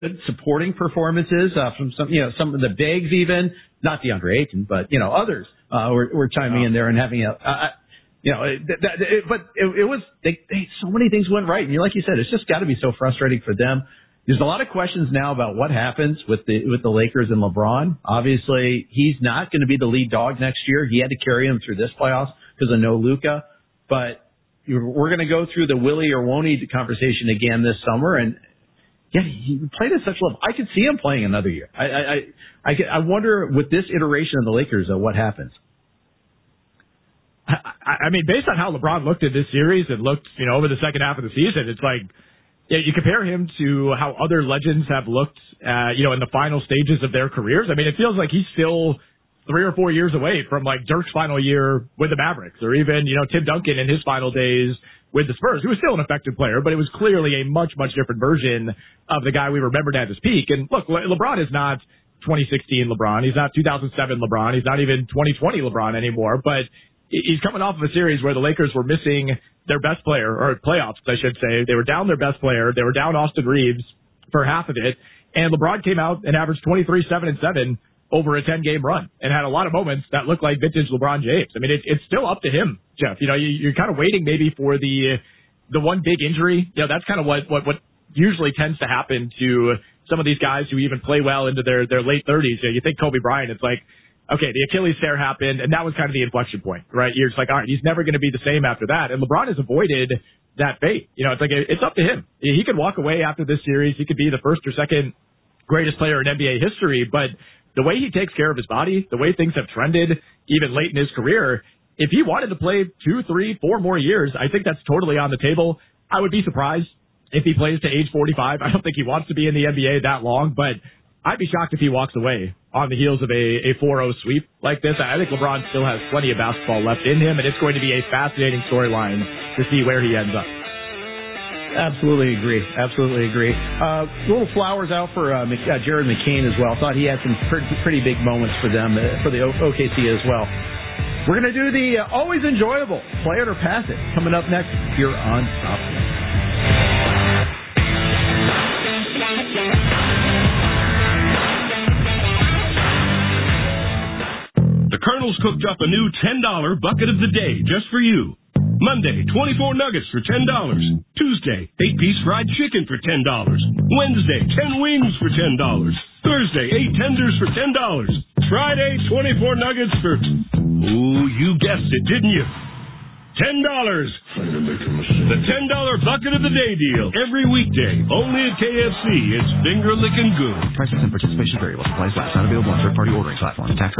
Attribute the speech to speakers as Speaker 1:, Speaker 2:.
Speaker 1: good supporting performances from some of the bigs, even not DeAndre Ayton, but others were chiming in there and having but it was so many things went right, and like you said, it's just got to be so frustrating for them. There's a lot of questions now about what happens with the Lakers and LeBron. Obviously, he's not going to be the lead dog next year. He had to carry him through this playoffs because of no Luka. But we're going to go through the Willie or won't he conversation again this summer. And yeah, he played at such a level. I could see him playing another year. I wonder with this iteration of the Lakers what happens.
Speaker 2: I mean, based on how LeBron looked at this series and looked, over the second half of the season, it's like, you compare him to how other legends have looked, in the final stages of their careers. I mean, it feels like he's still 3 or 4 years away from like Dirk's final year with the Mavericks, or even, Tim Duncan in his final days with the Spurs, who was still an effective player, but it was clearly a much, much different version of the guy we remembered at his peak. And look, LeBron is not 2016 LeBron. He's not 2007 LeBron. He's not even 2020 LeBron anymore, but he's coming off of a series where the Lakers were missing their best player, or playoffs, I should say. They were down their best player. They were down Austin Reeves for half of it. And LeBron came out and averaged 23, 7, and 7 over a 10-game run and had a lot of moments that looked like vintage LeBron James. I mean, it's still up to him, Jeff. You're kind of waiting maybe for the one big injury. That's kind of what usually tends to happen to some of these guys who even play well into their late 30s. You think Kobe Bryant, it's like, okay, the Achilles tear happened, and that was kind of the inflection point, right? You're just like, all right, he's never going to be the same after that. And LeBron has avoided that fate. It's like, it's up to him. He could walk away after this series. He could be the first or second greatest player in NBA history, but the way he takes care of his body, the way things have trended, even late in his career, if he wanted to play 2, 3, 4 more years, I think that's totally on the table. I would be surprised if he plays to age 45. I don't think he wants to be in the NBA that long, but I'd be shocked if he walks away on the heels of a 4-0 sweep like this. I think LeBron still has plenty of basketball left in him, and it's going to be a fascinating storyline to see where he ends up.
Speaker 1: Absolutely agree. Little flowers out for Jared McCain as well. Thought he had some pretty big moments for them, for the OKC as well. We're going to do the always enjoyable play it or pass it coming up next here on Stop.
Speaker 3: The Colonel's cooked up a new $10 bucket of the day just for you. Monday, 24 nuggets for $10. Tuesday, 8-piece fried chicken for $10. Wednesday, 10 wings for $10. Thursday, 8 tenders for $10. Friday, 24 nuggets for... Ooh, you guessed it, didn't you? $10. The $10 bucket of the day deal. Every weekday, only at KFC. It's finger licking good.
Speaker 4: Prices and participation vary while supplies last. Not available on third-party ordering platforms. Tax